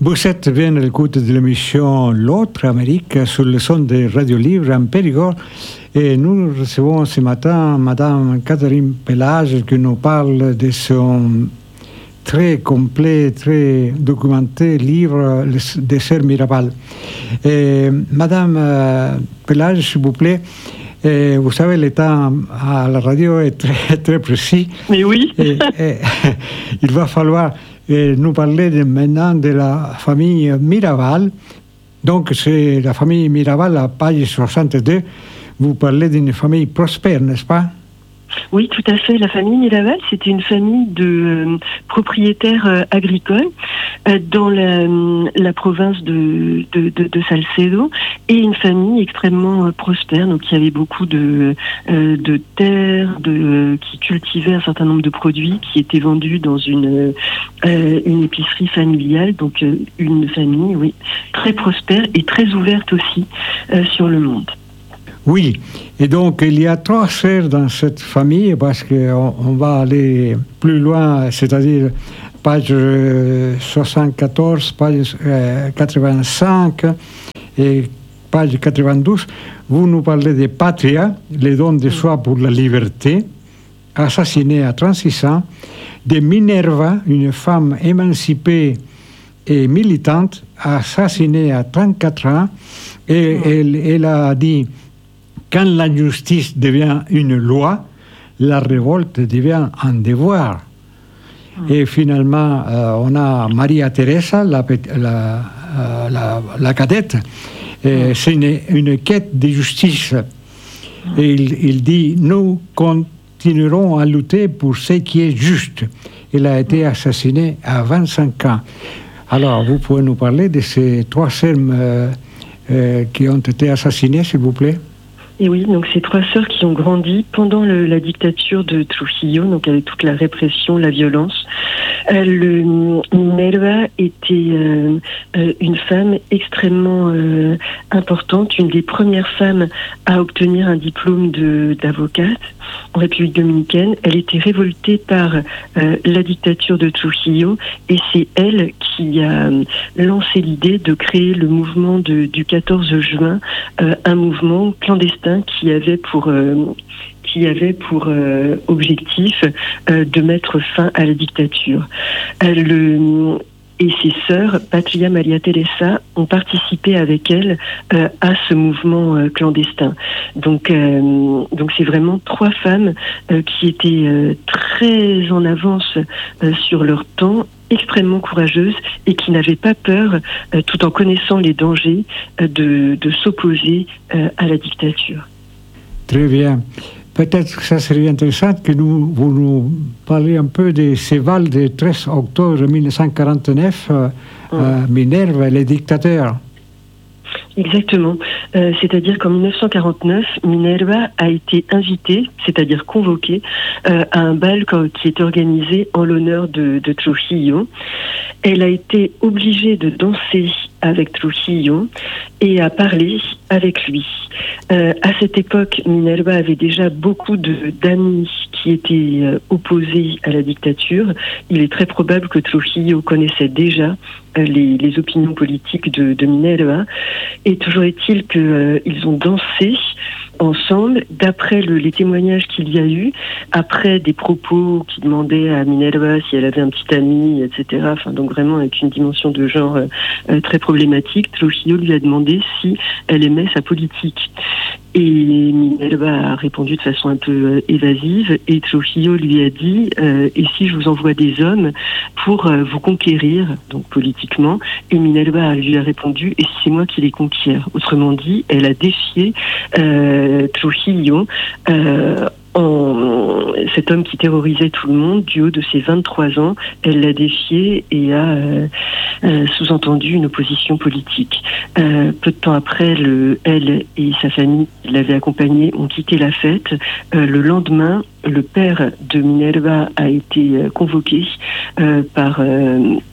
Vous êtes bien à l'écoute de l'émission L'autre Amérique sur le son de Radio Libre en Périgord et nous recevons ce matin Madame Catherine Pelage qui nous parle de son très complet, très documenté livre des Sœurs Mirabal. Madame Pelage, s'il vous plaît, vous savez, le temps à la radio est très, très précis. Mais oui. Il va falloir nous parler maintenant de la famille Mirabal. Donc, c'est la famille Mirabal, à page 62. Vous parlez d'une famille prospère, n'est-ce pas? Oui, tout à fait. La famille Mirabal, c'était une famille de propriétaires agricoles dans la province de Salcedo, et une famille extrêmement prospère, donc qui avait beaucoup de terres, qui cultivait un certain nombre de produits qui étaient vendus dans une épicerie familiale. Donc une famille, oui, très prospère et très ouverte aussi sur le monde. Oui, et donc il y a 3 sœurs dans cette famille, parce qu'on va aller plus loin, c'est-à-dire page 74, page 85 et page 92. Vous nous parlez de Patria, les dons de soi pour la liberté, assassinée à 36 ans, de Minerva, une femme émancipée et militante, assassinée à 34 ans, et elle a dit: quand la justice devient une loi, la révolte devient un devoir. Et finalement, on a Maria Teresa, la cadette. C'est une quête de justice. Et il dit: nous continuerons à lutter pour ce qui est juste. Il a été assassiné à 25 ans. Alors, vous pouvez nous parler de ces 3 sœurs qui ont été assassinées, s'il vous plaît? Et oui, donc ces 3 sœurs qui ont grandi pendant la dictature de Trujillo, donc avec toute la répression, la violence. Minerva était une femme extrêmement importante, une des premières femmes à obtenir un diplôme d'avocate en République dominicaine. Elle était révoltée par la dictature de Trujillo, et c'est elle qui a lancé l'idée de créer le mouvement du 14 juin, un mouvement clandestin qui avait pour objectif de mettre fin à la dictature. Et ses sœurs, Patria, Maria Teresa, ont participé avec elle à ce mouvement clandestin. Donc c'est vraiment 3 femmes qui étaient très en avance sur leur temps, extrêmement courageuses, et qui n'avaient pas peur, tout en connaissant les dangers, de s'opposer à la dictature. Très bien. Peut-être que ça serait intéressant que vous nous parliez un peu de ces vals du 13 octobre 1949, Minerva et les dictateurs. Exactement. C'est-à-dire qu'en 1949, Minerva a été invitée, c'est-à-dire convoquée, à un bal qui est organisé en l'honneur de Trujillo. Elle a été obligée de danser avec Trujillo et à parler avec lui. À cette époque, Minerva avait déjà beaucoup d'amis qui étaient opposés à la dictature. Il est très probable que Trujillo connaissait déjà les opinions politiques de Minerva. Et toujours est-il qu'ils ont dansé ensemble, d'après les témoignages qu'il y a eu, après des propos qui demandaient à Minerva si elle avait un petit ami, etc. Enfin, donc vraiment avec une dimension de genre très problématique. Trujillo lui a demandé si elle aimait sa politique. Et Minerva a répondu de façon un peu évasive, et Trujillo lui a dit et si je vous envoie des hommes pour vous conquérir, donc politiquement? Et Minerva lui a répondu: et si c'est moi qui les conquiert? Autrement dit, elle a défié Trujillo, cet homme qui terrorisait tout le monde du haut de ses 23 ans. Elle l'a défié et a sous-entendu une opposition politique. Peu de temps après, elle et sa famille qui l'avaient accompagnée ont quitté la fête. Le lendemain, le père de Minerva a été convoqué par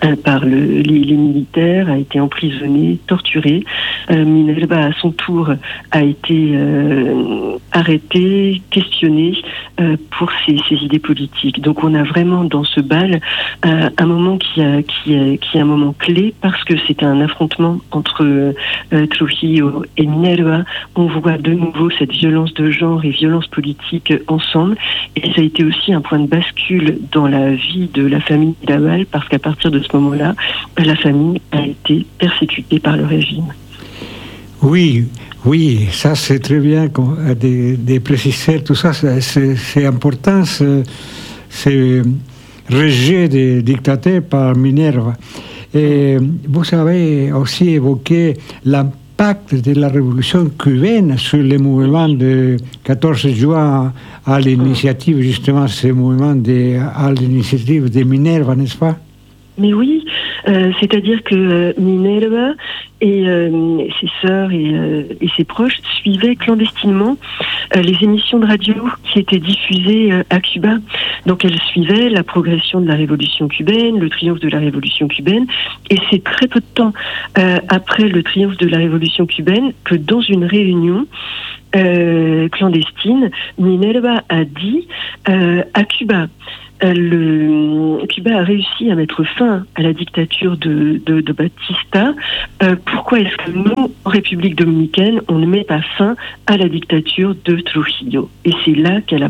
par les militaires, a été emprisonnée, torturée. Minerva, à son tour, a été arrêtée, questionnée pour ses idées politiques. Donc on a vraiment dans ce bal un moment qui est un moment clé parce que c'est un affrontement entre Trujillo et Minerva. On voit de nouveau cette violence de genre et violence politique ensemble. Et ça a été aussi un point de bascule dans la vie de la famille Mirabal parce qu'à partir de ce moment-là, la famille a été persécutée par le régime. Oui, ça c'est très bien de préciser tout ça, c'est important, ce rejet des dictateurs par Minerva. Et vous avez aussi évoqué l'impact de la révolution cubaine sur les mouvements de 14 juin à l'initiative, justement, ces mouvements à l'initiative de Minerva, n'est-ce pas? Mais oui, c'est-à-dire que Minerva et ses sœurs et ses proches suivaient clandestinement les émissions de radio qui étaient diffusées à Cuba. Donc elles suivaient la progression de la révolution cubaine, le triomphe de la révolution cubaine, et c'est très peu de temps après le triomphe de la révolution cubaine que dans une réunion clandestine, Minerva a dit à Cuba, Cuba a réussi à mettre fin à la dictature de Batista. Pourquoi est-ce que nous, en République dominicaine, on ne met pas fin à la dictature de Trujillo? Et c'est là qu'elle a